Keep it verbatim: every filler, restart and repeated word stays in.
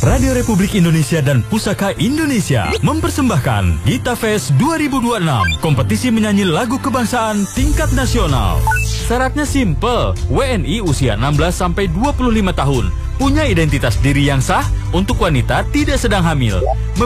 Radio Republik Indonesia dan Pusaka Indonesia mempersembahkan Gita Fest dua ribu dua puluh enam, kompetisi menyanyi lagu kebangsaan tingkat nasional. Syaratnya simple, W N I usia enam belas sampai dua puluh lima tahun, punya identitas diri yang sah, untuk wanita tidak sedang hamil,